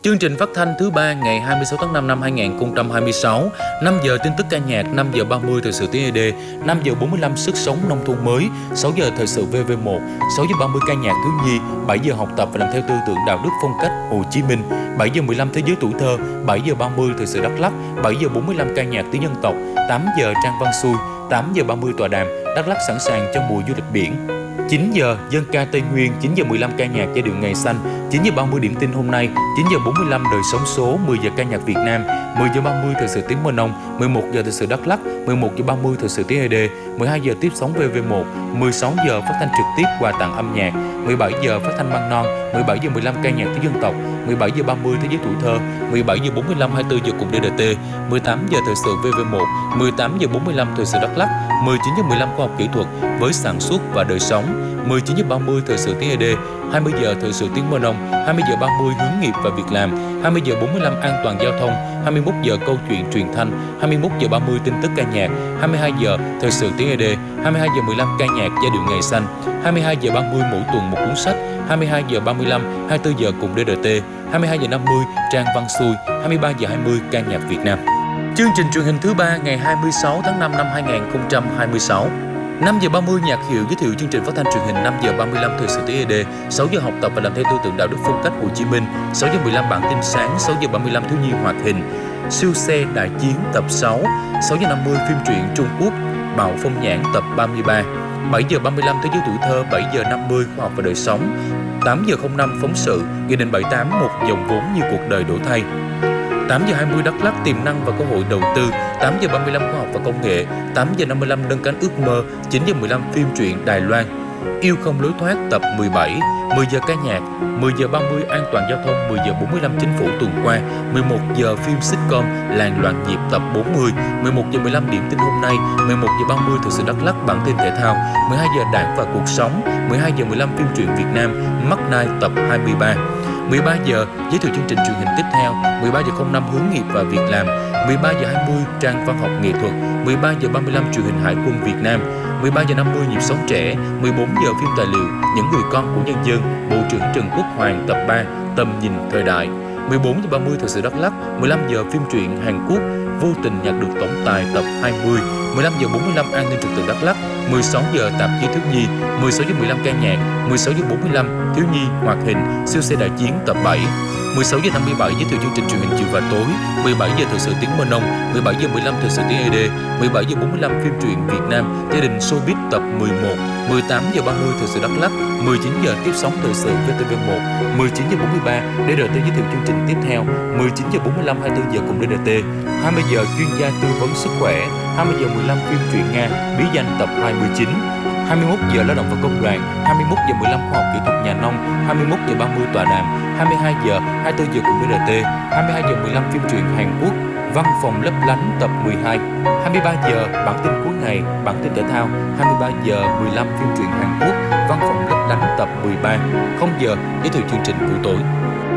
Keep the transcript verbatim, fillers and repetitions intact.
Chương trình phát thanh thứ ba ngày hai mươi sáu tháng năm năm hai nghìn không trăm hai mươi sáu, năm giờ tin tức ca nhạc, năm giờ ba mươi thời sự tiếng e đê, năm giờ bốn mươi lăm sức sống nông thôn mới, sáu giờ thời sự vê vê một, sáu giờ ba mươi ca nhạc thiếu nhi, bảy giờ học tập và làm theo tư tưởng đạo đức phong cách Hồ Chí Minh, bảy giờ mười lăm thế giới tuổi thơ, bảy giờ ba mươi thời sự Đắk Lắk, bảy giờ bốn mươi lăm ca nhạc tiếng dân tộc, tám giờ Trang Văn Xuôi, tám giờ ba mươi tọa đàm Đắk Lắk sẵn sàng cho mùa du lịch biển. chín giờ dân ca Tây Nguyên, chín giờ mười lăm ca nhạc giai điệu ngày xanh, chín giờ ba mươi điểm tin hôm nay, chín giờ bốn mươi lăm đời sống số, mười giờ ca nhạc Việt Nam, mười giờ ba mươi thời sự tiếng Mơ Nông, mười một giờ thời sự Đắk Lắk, mười một giờ ba mươi thời sự tiếng e đê, mười hai giờ tiếp sóng vê vê một, mười sáu giờ phát thanh trực tiếp quà tặng âm nhạc, mười bảy giờ phát thanh măng non, mười bảy giờ mười lăm ca nhạc tiếng dân tộc, mười bảy giờ ba mươi thế giới tuổi thơ, mười bảy giờ bốn mươi lăm hai mươi tư giờ cùng đê đê tê, mười tám giờ thời sự vê vê một, mười tám giờ bốn mươi lăm thời sự Đắk Lắk, mười chín giờ mười lăm khoa học kỹ thuật với sản xuất và đời sống, mười chín giờ ba mươi thời sự tiếng e đê, hai mươi giờ thời sự tiếng Mơ Nông, hai mươi giờ ba mươi hướng nghiệp và việc làm, hai mươi giờ bốn mươi lăm an toàn giao thông, hai mươi mốt giờ câu chuyện truyền thanh, hai mươi mốt giờ ba mươi tin tức ca nhạc, hai mươi hai giờ thời sự tiếng e đê, hai mươi hai giờ mười lăm ca nhạc giai điệu ngày xanh, hai mươi hai giờ ba mươi mỗi tuần một cuốn sách, hai mươi hai giờ ba mươi lăm, hai mươi tư giờ cùng đê đê tê, hai mươi hai giờ năm mươi Trang Văn Xuôi, hai mươi ba giờ hai mươi ca nhạc Việt Nam. Chương trình truyền hình thứ ba ngày hai mươi sáu tháng năm năm hai nghìn không trăm hai mươi sáu. năm giờ ba mươi nhạc hiệu giới thiệu chương trình phát thanh truyền hình, năm giờ ba mươi lăm thời sự tiếng e đê, sáu giờ học tập và làm theo tư tưởng đạo đức phong cách Hồ Chí Minh, sáu giờ mười lăm bản tin sáng, sáu giờ ba mươi lăm thiếu nhi hoạt hình, siêu xe đại chiến tập sáu, sáu giờ năm mươi phim truyện Trung Quốc Bạo Phong Nhãn tập ba mươi ba, bảy giờ ba mươi lăm thế giới tuổi thơ, bảy giờ năm mươi khoa học và đời sống, tám giờ không năm phóng sự, Nghị định bảy mươi tám một dòng vốn như cuộc đời đổi thay, tám giờ hai mươi Đắk Lắk tiềm năng và cơ hội đầu tư, tám giờ ba mươi lăm khoa học và công nghệ, tám giờ năm mươi lăm nâng cánh ước mơ, chín giờ mười lăm phim truyện Đài Loan, Yêu không lối thoát tập mười bảy, mười giờ ca nhạc, mười giờ ba mươi an toàn giao thông, mười giờ bốn mươi lăm chính phủ tuần qua, mười một giờ phim sitcom Làng loạn nhịp tập bốn mươi, mười một giờ mười lăm điểm tin hôm nay, mười một giờ ba mươi thời sự Đắk Lắk bản tin thể thao, mười hai giờ đảng và cuộc sống, mười hai giờ mười lăm phim truyện Việt Nam Mắt Nai tập hai mươi ba. mười ba giờ giới thiệu chương trình truyền hình tiếp theo, mười ba giờ không năm hướng nghiệp và việc làm, mười ba giờ hai mươi trang văn học nghệ thuật, mười ba giờ ba mươi lăm truyền hình Hải quân Việt Nam, mười ba giờ năm mươi nhịp sống trẻ, mười bốn giờ phim tài liệu Những người con của nhân dân, Bộ trưởng Trần Quốc Hoàng tập ba, tầm nhìn thời đại, mười bốn giờ ba mươi thời sự Đắk Lắk, mười lăm giờ phim truyện Hàn Quốc Vô tình nhặt được tổng tài tập hai mươi, mười lăm giờ bốn mươi lăm an ninh trật tự Đắk Lắk, mười sáu giờ tạp chí thiếu nhi, mười sáu giờ mười lăm ca nhạc, mười sáu giờ bốn mươi lăm thiếu nhi hoạt hình siêu xe đại chiến tập bảy, mười sáu giờ năm mươi bảy giới thiệu chương trình truyền hình chiều và tối, mười bảy giờ thời sự tiếng Mơ Nông, mười bảy giờ mười lăm thời sự tiếng e đê, mười bảy giờ bốn mươi lăm phim truyện Việt Nam Gia đình Showbiz tập mười một, mười tám giờ ba mươi thời sự Đắk Lắk, mười chín giờ tiếp sóng thời sự vê tê vê một, mười chín giờ bốn mươi ba đê đê tê giới thiệu chương trình tiếp theo, mười chín giờ bốn mươi lăm hai mươi tư giờ cùng đê đê tê, hai mươi giờ chuyên gia tư vấn sức khỏe, hai mươi giờ mười lăm phim truyện Nga Bí danh tập hai mươi chín, hai mươi mốt giờ lao động và công đoàn, hai mươi mốt giờ mười lăm khoa học kỹ thuật nhà nông, hai mươi mốt giờ ba mươi tọa đàm, hai mươi hai giờ hai mươi tư giờ cùng đê đê tê, hai mươi hai giờ mười lăm phim truyện Hàn Quốc Văn phòng lấp lánh tập mười hai, hai mươi ba giờ bản tin cuối ngày, bản tin thể thao, hai mươi ba giờ mười lăm phim truyện Hàn Quốc Văn phòng lấp lánh tập mười ba, không giờ giới thiệu chương trình buổi tối.